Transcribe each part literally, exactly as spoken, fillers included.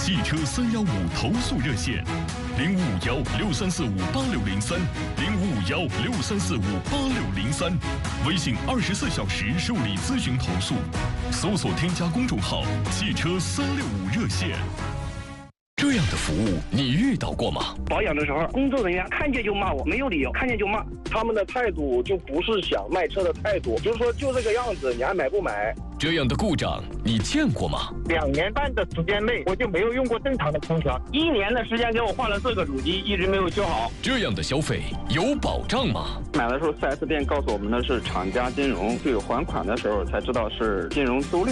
汽车三幺五投诉热线：零五五幺六三四五八六零三，零五五幺六三四五八六零三。微信二十四小时受理咨询投诉，搜索添加公众号“汽车三六五热线”。这样的服务你遇到过吗？ 保养的时候，工作人员看见就骂我，没有理由，看见就骂。 他们的态度就不是想卖车的态度，就是说就这个样子，你还买不买？ 这样的故障你见过吗？ 两年半的时间内，我就没有用过正常的空调。 一年的时间给我换了四个主机，一直没有修好。 这样的消费有保障吗？ 买的时候 四 S 店告诉我们的是厂家金融，去还款的时候才知道是金融租赁。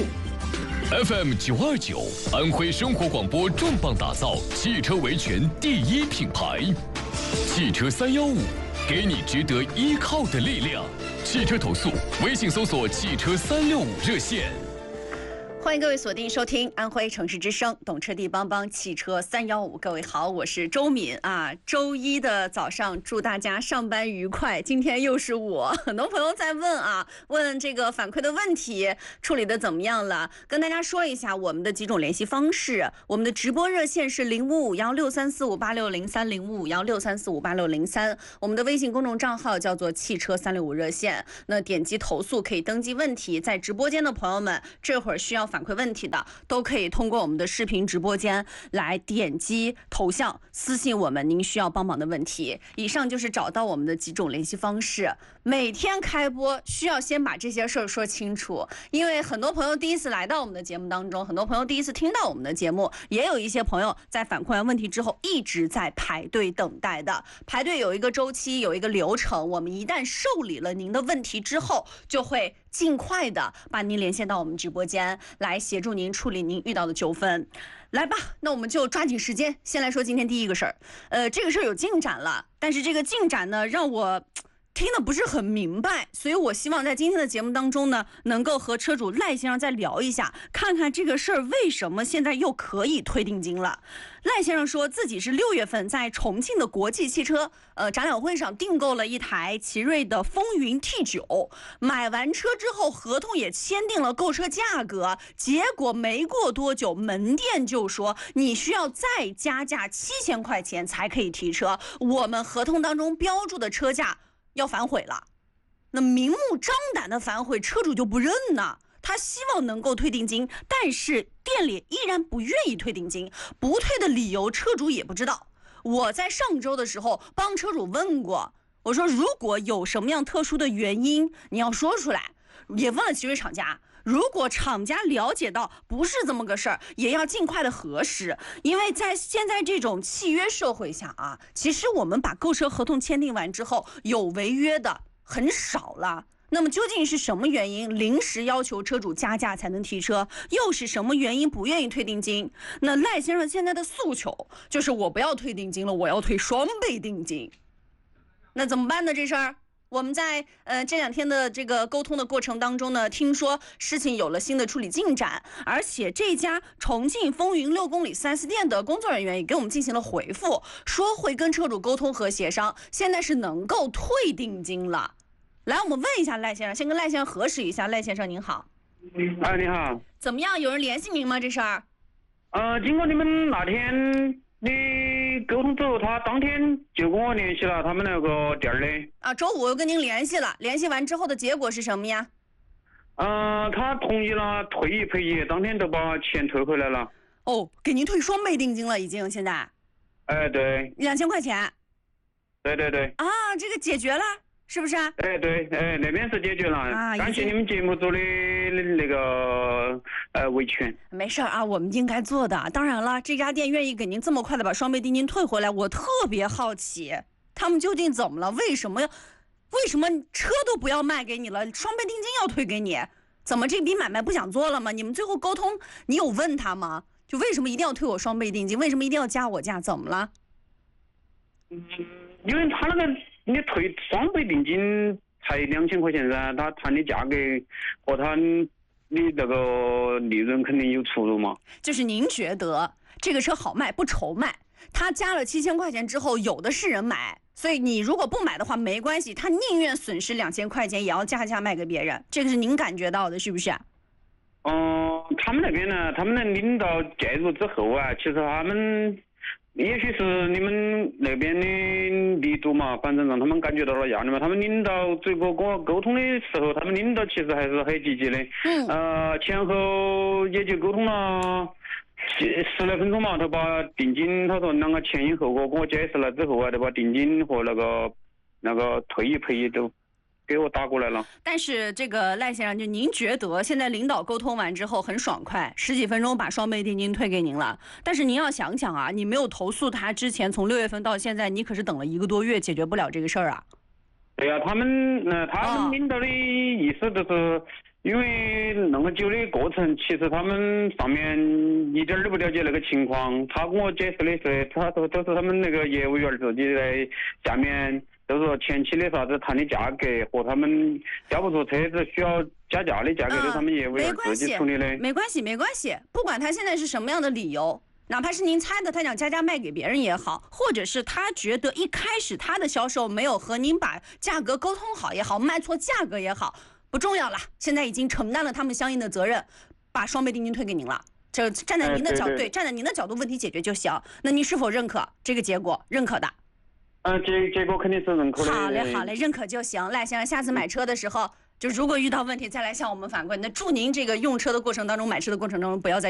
F M 九二九，安徽生活广播重磅打造汽车维权第一品牌，汽车三幺五，给你值得依靠的力量。汽车投诉，微信搜索汽车三六五热线。 欢迎各位锁定收听安徽城市之声，懂车帝帮帮汽车三幺五。各位好，我是周敏啊。周一的早上，祝大家上班愉快。今天又是我，很多朋友在问啊，问这个反馈的问题处理的怎么样了？跟大家说一下我们的几种联系方式。我们的直播热线是零五五幺六三四五八六零三，零五五幺六三四五八六零三。我们的微信公众账号叫做汽车三六五热线。那点击投诉可以登记问题，在直播间的朋友们，这会儿需要反馈问题的都可以通过我们的视频直播间来点击头像私信我们您需要帮忙的问题。以上就是找到我们的几种联系方式。每天开播需要先把这些事儿说清楚，因为很多朋友第一次来到我们的节目当中，很多朋友第一次听到我们的节目，也有一些朋友在反馈完问题之后一直在排队等待的。排队有一个周期，有一个流程，我们一旦受理了您的问题之后，就会尽快的把您连线到我们直播间来协助您处理您遇到的纠纷。来吧，那我们就抓紧时间，先来说今天第一个事儿。呃，这个事儿有进展了，但是这个进展呢，让我听得不是很明白，所以我希望在今天的节目当中呢，能够和车主赖先生再聊一下，看看这个事儿为什么现在又可以退定金了。赖先生说自己是六月份在重庆的国际汽车呃展览会上订购了一台奇瑞的风云 T 九， 买完车之后合同也签订了购车价格，结果没过多久门店就说你需要再加价七千块钱才可以提车，我们合同当中标注的车价要反悔了。那明目张胆的反悔，车主就不认呢。他希望能够退定金，但是店里依然不愿意退定金，不退的理由车主也不知道。我在上周的时候帮车主问过，我说如果有什么样特殊的原因你要说出来，也问了奇瑞厂家，如果厂家了解到不是这么个事儿，也要尽快的核实。因为在现在这种契约社会下啊，其实我们把购车合同签订完之后，有违约的很少了。那么究竟是什么原因临时要求车主加价才能提车，又是什么原因不愿意退定金？那赖先生现在的诉求就是我不要退定金了，我要退双倍定金。那怎么办呢？这事儿我们在呃这两天的这个沟通的过程当中呢，听说事情有了新的处理进展，而且这家重庆风云六公里 四 S 店的工作人员也给我们进行了回复，说会跟车主沟通和协商，现在是能够退定金了。来，我们问一下赖先生，先跟赖先生核实一下。赖先生您好。 哎，你好。 怎么样？有人联系您吗？这事儿？ 呃，经过你们那天的沟通之后，他当天就跟我联系了他们那个店儿的。 啊，周五又跟您联系了，联系完之后的结果是什么呀？ 呃，他同意了退一赔一，当天就把钱退回来了。 哦，给您退双倍定金了，已经现在。 哎，对。 两千块钱。 对对对。 啊，这个解决了。是不是啊？ 哎，对，哎，那边是解决了，啊、感谢你们节目组的那个呃维权。 没事啊，我们应该做的。当然了，这家店愿意给您这么快的把双倍定金退回来，我特别好奇，他们究竟怎么了？为什么要？为什么车都不要卖给你了，双倍定金要退给你？怎么这笔买卖不想做了吗？你们最后沟通，你有问他吗？就为什么一定要退我双倍定金？为什么一定要加我价？怎么了？ 嗯，因为他那个。你退双倍定金才两千块钱噻，他谈的价格和他你这个利润肯定有出入嘛。 就是您觉得这个车好卖不愁卖，他加了七千块钱之后，有的是人买，所以你如果不买的话没关系，他宁愿损失两千块钱也要加价卖给别人，这个是您感觉到的，是不是？ 嗯、呃，他们那边呢，他们的领导介入之后啊，其实他们也许是你们那边的力度嘛，反正让他们感觉到了压力嘛。他们领导最后跟我沟通的时候，他们领导其实还是很积极的。 嗯。 呃，前后也就沟通了十十来分钟嘛，他把定金，他说那个前因后果跟我解释了之后啊，他把定金和那个那个退役赔役都给我打过来了。 但是这个赖先生，就您觉得现在领导沟通完之后很爽快，十几分钟把双倍定金退给您了。但是您要想想啊，你没有投诉他之前，从六月份到现在，你可是等了一个多月，解决不了这个事儿啊。 对呀、啊，他们呃，他们领导的意思就是，因为那么久的过程，其实他们上面一点都不了解那个情况。他跟我解释的是，他说都是他们那个业务员自己在下面。就是说前期的啥子谈的价格和他们交不出车子需要加价的价格，都他们业务员自己处理的。 没关系，没关系，不管他现在是什么样的理由，哪怕是您猜的他想加价卖给别人也好，或者是他觉得一开始他的销售没有和您把价格沟通好也好，卖错价格也好，不重要了。现在已经承担了他们相应的责任，把双倍定金退给您了。这站在您的角度， 哎、对, 对, 对，站在您的角度，问题解决就行。那您是否认可这个结果？认可的。 嗯，结结果肯定是认可的。 好嘞，好嘞，认可就行。赖先生，下次买车的时候，就如果遇到问题再来向我们反馈。那祝您这个用车的过程当中、买车的过程当中，不要再